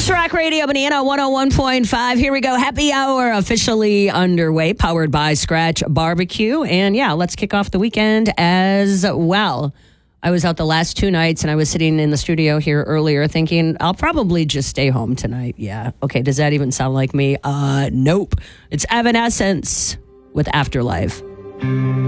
First Rock Radio, Banana 101.5. Here we go. Happy hour officially underway, powered by Scratch Barbecue. And yeah, let's kick off the weekend as well. I was out the last 2 nights and I was sitting in the studio here earlier thinking, I'll probably just stay home tonight. Yeah. Okay. Does that even sound like me? Nope. It's Evanescence with Afterlife.